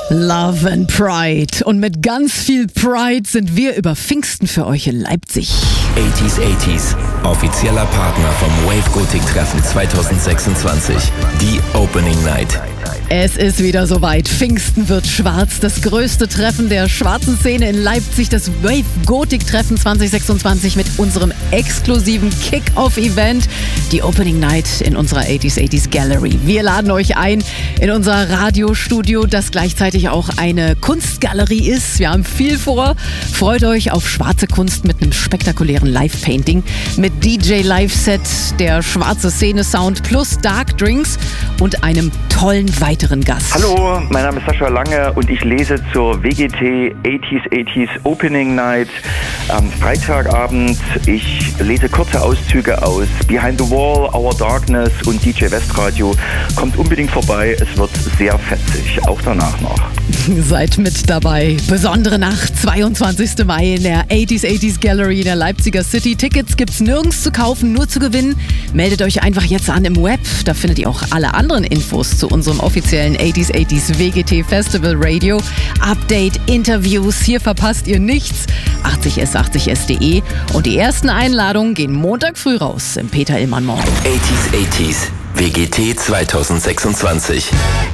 Love and Pride. Und mit ganz viel Pride sind wir über Pfingsten für euch in Leipzig. 80s, offizieller Partner vom Wave Gothic Treffen 2026. Die Opening Night. Es ist wieder soweit. Pfingsten wird schwarz. Das größte Treffen der schwarzen Szene in Leipzig. Das Wave Gothic Treffen 2026 mit unserem exklusiven Kick-Off-Event. Die Opening Night in unserer 80s Gallery. Wir laden euch ein in unser Radiostudio, das gleichzeitig auch eine Kunstgalerie ist. Wir haben viel vor. Freut euch auf schwarze Kunst mit einem spektakulären Live-Painting, mit DJ-Live-Set, der schwarze Szene-Sound plus Dark Drinks und einem tollen weiteren Gast. Hallo, mein Name ist Sascha Lange und ich lese zur WGT 80s Opening Night am Freitagabend. Ich lese kurze Auszüge aus Behind the Wall, Our Darkness und DJ Westradio. Kommt unbedingt vorbei, es wird sehr fetzig, auch danach noch. Seid mit dabei. Besondere Nacht, 22. Mai in der 80s Gallery in der Leipziger City. Tickets gibt's nirgends zu kaufen, nur zu gewinnen. Meldet euch einfach jetzt an im Web. Da findet ihr auch alle anderen Infos zu unserem offiziellen 80s WGT Festival Radio. Update, Interviews, hier verpasst ihr nichts. 80s80s.de und die ersten Einladungen gehen Montag früh raus im Peter Illmann Mall. 80s WGT 2026.